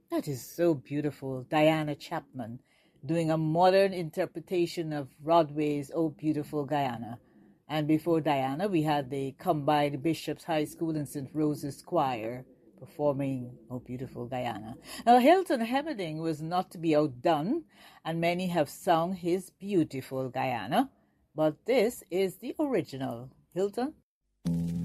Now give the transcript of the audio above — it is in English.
That is so beautiful. Diana Chapman doing a modern interpretation of Broadway's Oh Beautiful Guyana. And before Diana, we had the combined Bishop's High School and St. Rose's Choir performing Oh Beautiful Guyana. Now, Hilton Hemmerding was not to be outdone, and many have sung his Beautiful Guyana, but this is the original. Hilton?